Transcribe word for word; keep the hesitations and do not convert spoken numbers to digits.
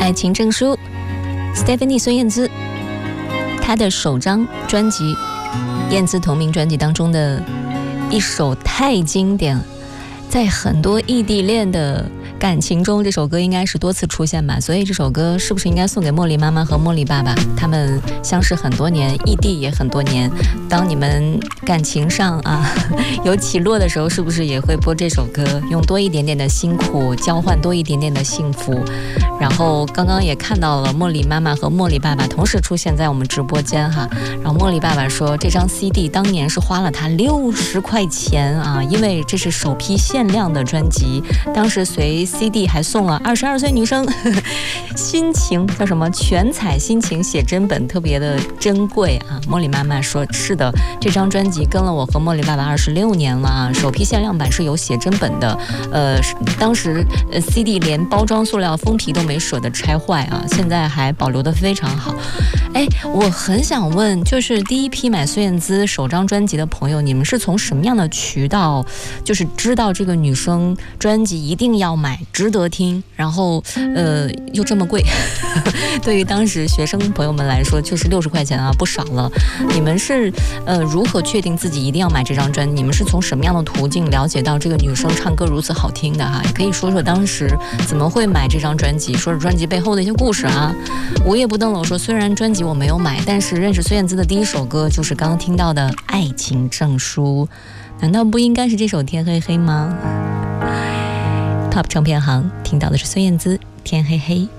爱情证书 Stephanie 孙燕姿，她的首张专辑燕姿同名专辑当中的一首太经典，在很多异地恋的感情中，这首歌应该是多次出现吧，所以这首歌是不是应该送给茉莉妈妈和茉莉爸爸？他们相识很多年，异地也很多年，当你们感情上啊有起落的时候，是不是也会播这首歌，用多一点点的辛苦交换多一点点的幸福？然后刚刚也看到了茉莉妈妈和茉莉爸爸同时出现在我们直播间哈，然后茉莉爸爸说这张 C D 当年是花了他六十块钱啊，因为这是首批限量的专辑，当时随 C D 还送了二十二岁女生呵呵心情叫什么全彩心情写真本，特别的珍贵啊。茉莉妈妈说是的，这张专辑跟了我和茉莉爸爸二十六年了啊，首批限量版是有写真本的，呃，当时呃 C D 连包装塑料封皮都没舍得拆坏啊，现在还保留得非常好。哎，我很想问，就是第一批买孙燕姿首张专辑的朋友，你们是从什么样的渠道，就是知道这个女生专辑一定要买，值得听，然后呃又这么贵对于当时学生朋友们来说，确实六十块钱啊，不少了。你们是呃如何确定自己一定要买这张专辑？你们是从什么样的途径了解到这个女生唱歌如此好听的哈？也可以说说当时怎么会买这张专辑，说说专辑背后的一些故事啊。午夜不登楼说，虽然专辑我没有买，但是认识孙燕姿的第一首歌就是刚刚听到的《爱情证书》，难道不应该是这首《天黑黑》吗？Top 唱片行听到的是孙燕姿《天黑黑》。